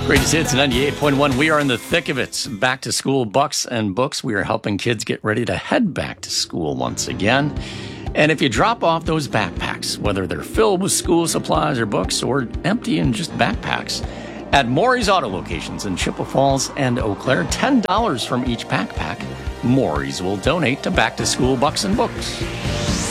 Greatest Hits 98.1. We are in the thick of it. Back to school bucks and books. We are helping kids get ready to head back to school once again. And if you drop off those backpacks, whether they're filled with school supplies or books or empty and just backpacks, at Maury's Auto locations in Chippewa Falls and Eau Claire, $10 from each backpack, Maury's will donate to Back to School Bucks and Books.